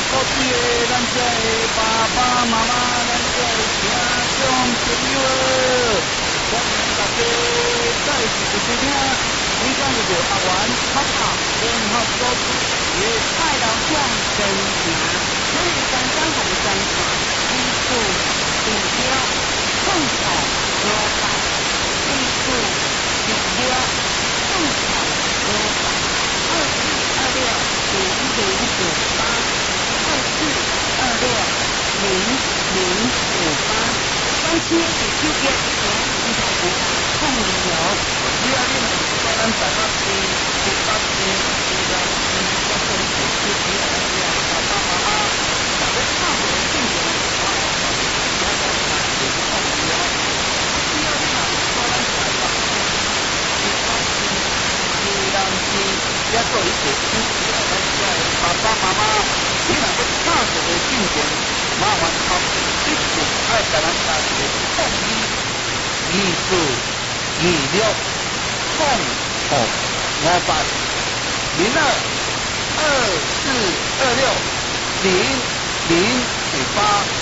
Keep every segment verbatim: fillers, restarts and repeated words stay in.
过去的咱这的爸爸妈妈，咱这的听众朋友，欢迎大家再次收听。你讲的就阿元爸爸联合组织的蔡老乡真名，所以刚刚红山茶，艺术地标，创造罗板，艺术地标，创造罗板，二四二六零零五八，二四二六零零五八，关心是九月前一百五控油，只要你们在咱台北市、台北市、宜兰市、高雄市区起来了，爸爸妈妈，大家看过进前，我我我我是控油，只要你们在咱台北市、台北市、宜兰市，也做一些出起来咱家的爸爸妈妈，你们要看过的进前，麻烦他们一定爱在咱家的控油。艺术二六控五五八零二二四二六零零五八。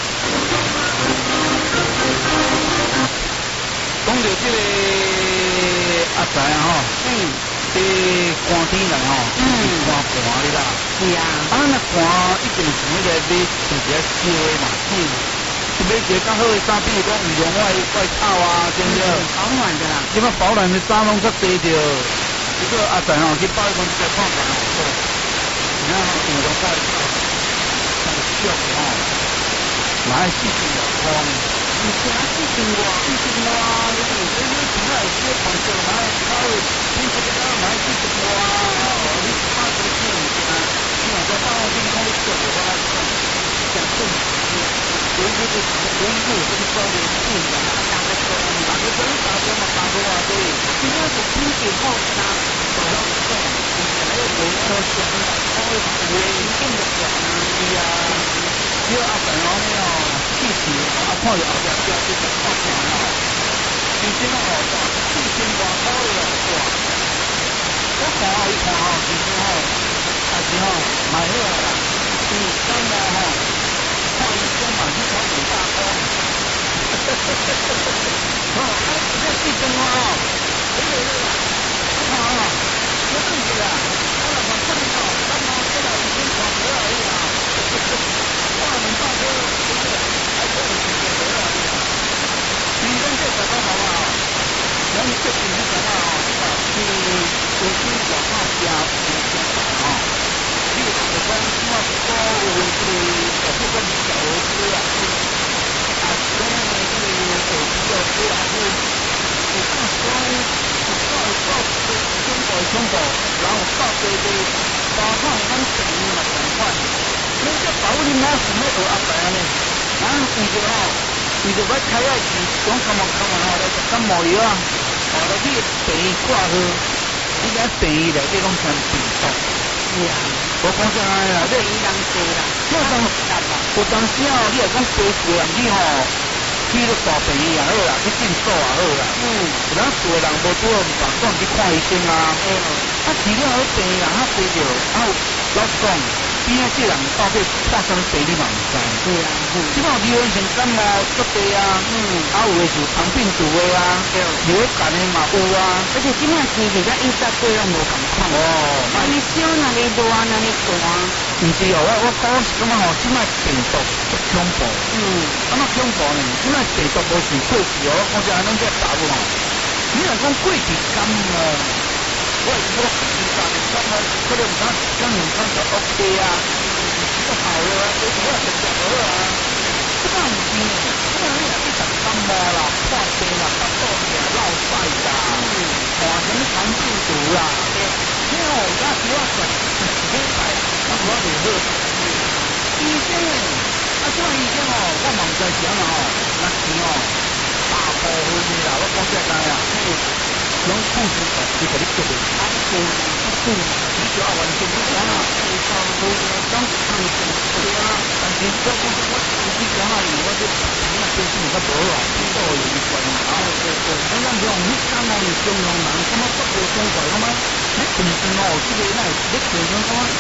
讲到这个阿仔啊吼，嗯，这寒天来吼，嗯，寒寒的啦，是啊，啊那寒一定是那个买穿一个烧的嘛，嗯。买一个较好的衫，比如讲羽绒外外套啊，对不对？保暖的啦。即摆保暖的衫拢较低着，这个阿仔吼去包一份再看看哦。你看吼，羽绒外套，很俗吼，买四千多块。而且四千多，四千多，你看这你现在这款式买稍微平时给他买四千多啊，你差不多是啊，你若在八号店开store的话，讲正式。有一个是有一个是说的是的，打个车，打个车，打个嘛，打个啊，对。今天是天气好差，走到这，还有维车险，还有维定的险啊，对呀。因为阿本哦那哦，气体阿泡有阿家家就是泡钱哦，以前哦四千多块了，哇！我看哦一看哦，其实哦，还是哦买好啦，嗯，当然哦。看医生嘛，去找李大哥。哦，哎，这四千块哦，对对对啦，看啊，没问题啦。我老板看到，咱们这个已经考核而已啦。哇，李大哥，这个还可以直接回来的。你跟这个都好不好？咱们这边是什么啊？是有些小画家，有些啊。这个我刚听到说，我这个呃，这个小儿科啊，啊，现在呢，这个手机要科啊，是我上说，我到到这中国中国，然后到这个八号咱等于嘛同款，那这保你妈是没有阿伯呢，啊，伊就吼，伊就要开下去，讲什么什么吼，来做感冒药啊，哦，来去病院挂号，你家病院内底拢全病毒。是啊，我讲啥啦？这伊人多啦，有当有当时哦，你若讲多数人去吼，去到大病院也好啦，去诊所也好啦。嗯，有当数个人无拄好唔办，当去看医生啊。嗯，啊，治了好病人较多着，啊，老实讲，边仔这人到底发生病你嘛唔知。对啊，嗯，即摆流行性感冒足多啊，嗯，啊有诶是肠病毒诶啊，流感诶嘛有啊，而且即摆天气甲以前过拢无共款。哦，那你少那你热那你大，唔是哦，我我讲是感觉吼，即摆病毒足恐怖。嗯，咁啊恐怖呢？即摆病毒无是过去哦，我讲安尼在打无吼。你若讲过去感冒，我是说以前的感冒，可能咱咱两天就 OK 啊，就好了啊，所以我也就好了啊。即摆唔是呢，即摆你若去食感冒啦、破病啦、发烧啦、落屎啦，换成肠病毒啦。你哦，那主要是礼拜，那主要是好。医生呢，啊，这医生哦，我嘛唔知是安怎哦，那钱哦，大部分的啦，我讲实在啊，拢付钱哦，就给你做的，啊，做不做，你就要完全不讲啊，非常多的，当时看见对啊，但是我讲我自己讲啊，我就那就是你个多啊，多有一关啊，对对，那样子哦，你看哦，你形容人，什么不可中国，什么。你平时哦，这个那你平常讲平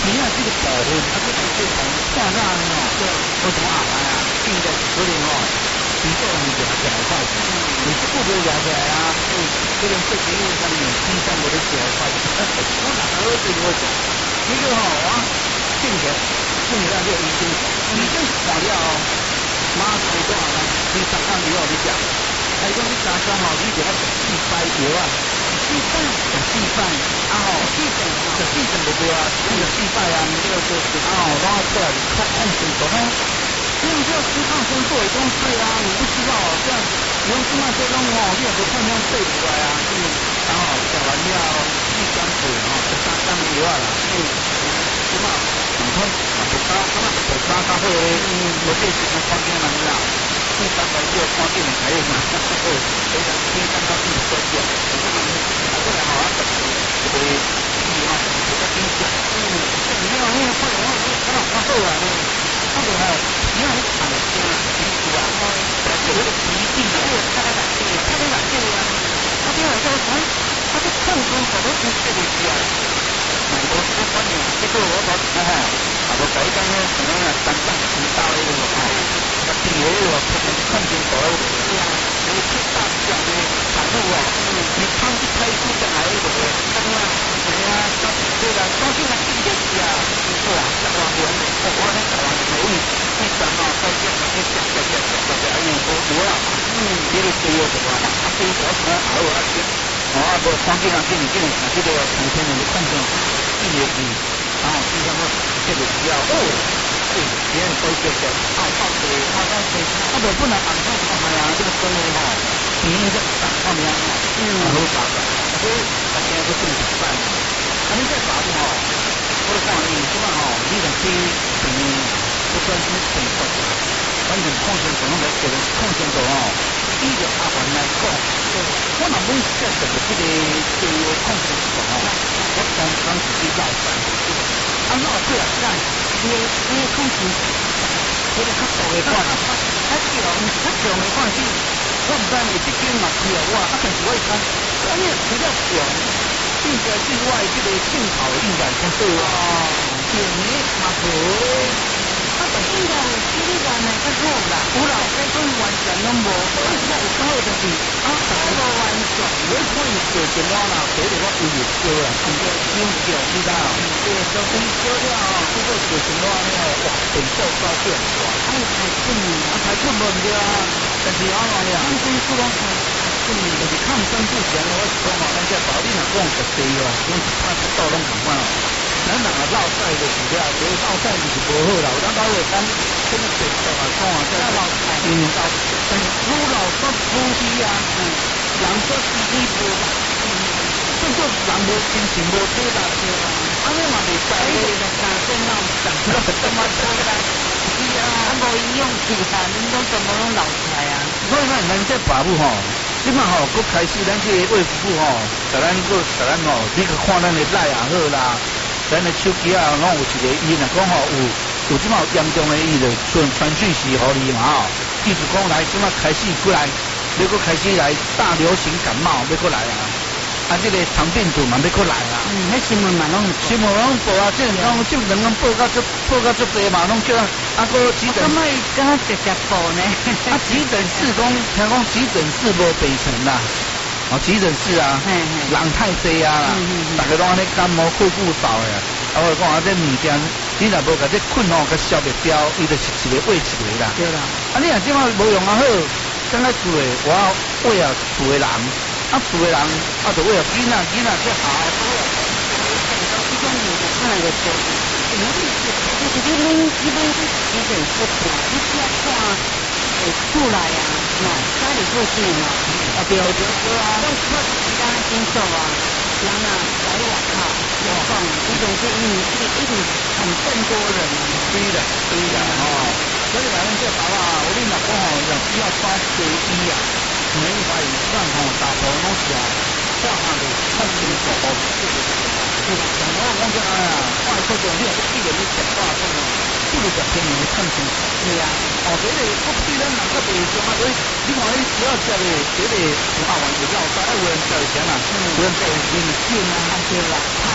你看这个保温，它这个是从下下呢哦，我从下来啊，定在十年哦，你这样子起来快点，你是不不了起来啊？嗯，这个这节目上面第三个的起来快点，我哪个对我讲？这个哈啊，定起来，定起来就已经已经垮掉哦，马上多少呢？你上趟以后你讲，还讲你加上哦，你就要细掰油啊。细饭，细饭，啊吼，细饭，就细饭就对啊，那个细饭啊，你这个就啊吼，然后过来看看水果呢，这样就吃抗生素也东西啊，你不知道这样，你用这那些东西哦，你也不看这样对出来啊，嗯，然后讲完了，一缸水哦，就三缸油啊啦，嗯，是嘛，然后啊不加，那么不加加好嘞，嗯，我这是关键啦，你啦。第三个就关键的还有嘛，哦，非常非常高兴的关键，啊，过来好啊，这个气啊，这个冰箱，嗯，没有那个快点，我我看到看到啊，那个还有，你看你看的这样，皮肤啊，这个皮地啊，它的软件，它的软件啊，它的软件什么，它的控制好多是这个机啊，蛮多这个观念，这个我搞的哈，啊，我改刚呢，可能啊，单杠很大的一个啊。那底下我看看见过来，是啊，你去大讲的产物哦，你看一开始上来那个，当然，对啊，对啦，当然啦，一个是啊，哇，十万元，我我那十万可以，第三啊，再讲再讲再讲再讲，哎呀，我我啊，嗯，这个对我什么，啊，对我什么好啊，哦，啊，不，关键啊，这里这里，这个普通人的看见，一年比，然后第三个这个需要哦。别人都觉得啊，放水，啊，放水，那么不能按照什么呀？这个生活哈，你应该打上面哈，嗯，然后打的，所以大家都正常办。他们在打的哈，我讲你起码哈，你得去等，不管是等多少，反正控制可能在这个控制度哦，第一个阿环来讲，我哪能设定的这个这个控制度哦，我从当时去绕山，啊，绕过来看。你你控制，这个较大的款，较强较强的款是，我唔知你这间嘛是啊，我啊，但是我一看，我呢比较强，应该是我的这个镜头应该较好啊，便宜嘛好，啊，但是讲比你原来较好啦，有啦，这种完全拢无，我现在有好就是啊，无完全，我可以做电话啦，给你我有热烧啦，是个烧脚，你知道？对，烧烧烧了啊，这个做电话呢，哇，很受高兴，哇，哎，太顺利，啊，太顺利对啊，但是啊，哎呀，抗生素啊，顺利，就是抗生素前我讲嘛，咱这保利若讲实际哦，拢是怕不到拢同款哦。咱人啊，落晒就是了，这落晒就是无好啦。有当老话讲，这个病毒啊，讲啊，这落晒，嗯，但是愈老愈粗细啊，嗯，人说身体无力，嗯，这个人无精神无体力对啊，安尼嘛袂使咧，三岁老长，怎么对啦？是啊，啊无营养素啊，恁讲怎么拢老出来啊？所以讲，咱这爸母吼，即马吼，佫开始咱这个卫福部吼，甲咱佫甲咱吼，你去看咱的赖也好啦。咱的手机啊，拢有一个伊若讲吼有有即马严重的伊就传传讯息互你嘛吼，意思讲来即马开始过来，要搁开始来大流行感冒要过来啊，啊这个肠病毒嘛要过来啊，嗯，迄新闻嘛拢新闻拢报啊，这两这两拢报到足报到足多嘛，拢叫啊个急诊，咁咪敢直接报呢？啊急诊室讲听讲急诊室无备床啦。哦，急诊室啊，人太多啊啦，大家拢安尼感冒、肺部扫的，啊我讲啊这物件，你若无甲这困吼，甲消灭掉，伊就是一个喂一个啦。对啦。啊你若即马无用啊好，怎个做诶？我要喂啊厝诶人，啊厝诶人啊就喂啊囡仔，囡仔这好。这种物就看来就做，因为就是你们一般是急诊室看，你只要看诶出来啊，喏，家里附近嘛。啊对对对啊，我我时间紧凑啊，人啊来我靠，我讲，这种是因为这个一定很更多人，对的对的哦，所以来咱这好啊，我跟你讲吼，要需要抓西医啊，没法以上吼，大部分拢是啊，化下的看清楚哦，对吧？像我讲这哎呀，外国的你也一个你讲话这个。不如讲天你看清楚。对啊，哦，这个我对咱人较袂上啊，所以你看你只要食的，这个有阿完就绕晒，有人食的钱啊，有人食的钱钱啊，对啦，太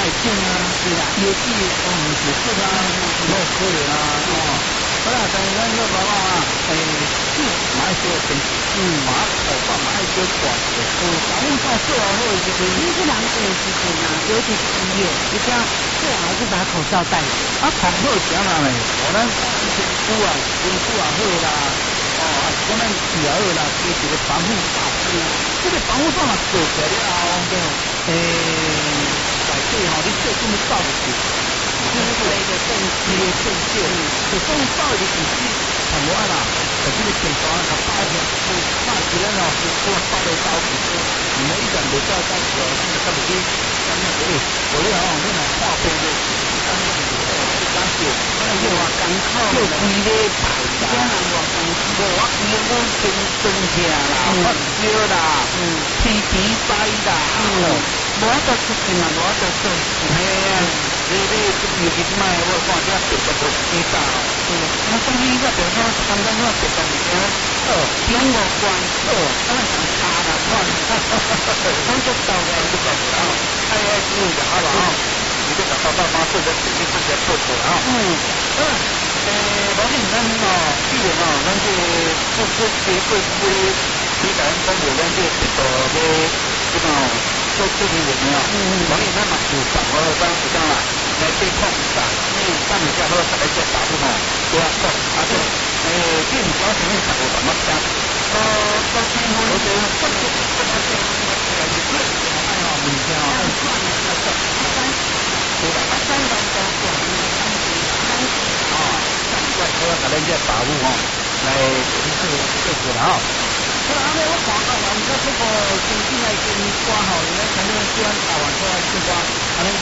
种啊，是啦，尤其哦，是是啊，没有可能啊，哦，好啦，但是咱个爸爸啊，诶，是买少点，嗯，买口饭买少寡的，嗯，咱们到做完后就是，其实两个时间啊，尤其是毕业，你这样最好还是把口罩戴着。啊，口罩讲哪嘞？我咱皮肤啊，皮肤啊好啦，哦，啊，我们也好啦，给这个防护罩，这个防护罩嘛做起来了后，对，诶。内底吼，你细菌走入去，就是一个正气的正气，就讲走入去是很无啦，就是你平常啊包起，那其他哦是做包的包起，你们一点不叫包起哦，你看不起，看那个，我咧哦，你若化肥的，看那个是干净，那个话干靠，就规个排家人话干靠，我规个真真正啦，发烧啦，皮皮塞啦。无得出去嘛，无得做。嘿啊，你你尤其即摆我看遮特别多几大，嗯，啊，所以我就讲参加我特别物件，哦，点五关，哦，啊，能差啦，看，哈哈哈哈哈，咱就到个就到个啊，哎呀，注意好了啊，你这个爸爸妈妈做的肯定是在做错啊，嗯，好了，诶，老紧咱哦，既然哦，咱这不不这个这你甲咱讲过咱这这个要这个。做这个人啊，所以咱嘛有上好咱有啥啦，来对抗一下，嗯，咱们家好来这打不好，对啊，好，啊对，诶，这你讲什么啥我怎么讲？呃，我听我觉得这个这个这个这个是哎呀，你讲啊，算了，那个三，对吧？三万多块，三十三十啊，三万多把人家打不好，来就是这个了啊。好啦，安尼我看到人家这个经济来跟挂好，人家肯定喜欢打完出来去挂，安尼